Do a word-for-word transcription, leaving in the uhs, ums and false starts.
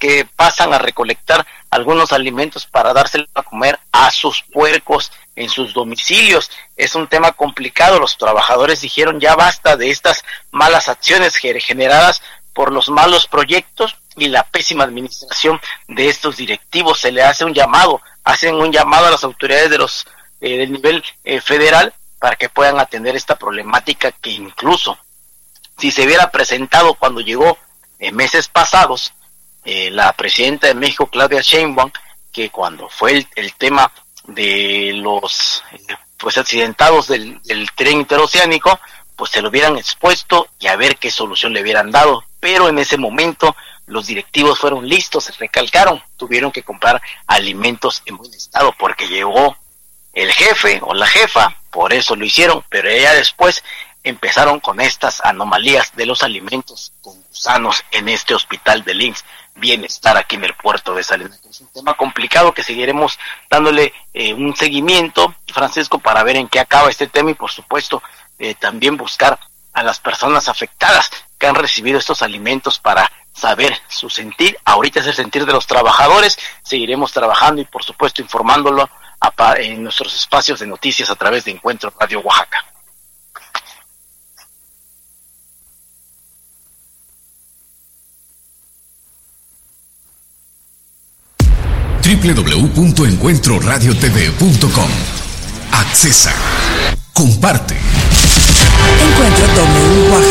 que pasan a recolectar algunos alimentos para dárselo a comer a sus puercos en sus domicilios. Es un tema complicado. Los trabajadores dijeron ya basta de estas malas acciones generadas por los malos proyectos y la pésima administración de estos directivos. Se le hace un llamado, hacen un llamado a las autoridades de los eh, del nivel eh, federal para que puedan atender esta problemática que incluso si se hubiera presentado cuando llegó en meses pasados eh, la presidenta de México, Claudia Sheinbaum, que cuando fue el, el tema de los eh, pues accidentados del, del tren interoceánico, pues se lo hubieran expuesto y a ver qué solución le hubieran dado. Pero en ese momento los directivos fueron listos, se recalcaron, tuvieron que comprar alimentos en buen estado porque llegó el jefe o la jefa, por eso lo hicieron, pero ya después empezaron con estas anomalías de los alimentos con gusanos en este hospital del I M S S Bienestar aquí en el puerto de Salinas. Es un tema complicado que seguiremos dándole eh, un seguimiento, Francisco, para ver en qué acaba este tema y por supuesto eh, también buscar a las personas afectadas que han recibido estos alimentos para saber su sentir. Ahorita es el sentir de los trabajadores, seguiremos trabajando y por supuesto informándolo a, en nuestros espacios de noticias a través de Encuentro Radio Oaxaca. doble u doble u doble u punto encuentro radio t v punto com. Accesa. Comparte. Encuentro W Oaxaca.